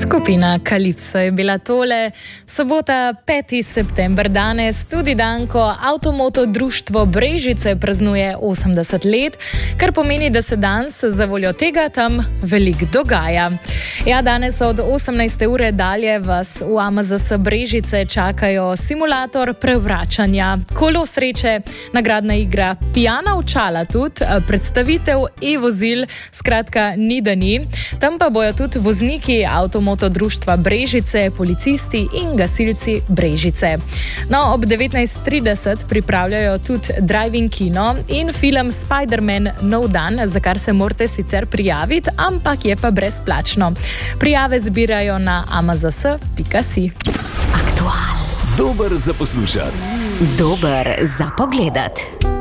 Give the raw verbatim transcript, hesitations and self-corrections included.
Skupina Kalipso je bila tole. Sobota, peti september danes, tudi dan, ko Avtomoto društvo Brežice praznuje osemdeset let, kar pomeni, da se danes za voljo tega tam veliko dogaja. Ja, danes od osemnajste ure dalje vas v A M Z S Brežice čakajo simulator prevračanja, kolo sreče, nagradna igra, pijana očala tudi, predstavitev e-vozil, skratka ni da ni. Tam pa bojo tudi vozniki Avtomoto društva Brežice, policisti in gasilci Brežice. No, ob devetnajst trideset pripravljajo tudi drive-in kino in film Spider-Man Nov dan, za kar se morate sicer prijaviti, ampak je pa brezplačno. Prijave zbirajo na a m z s pika si. Aktual. Dober za poslušati. Dober za pogledati.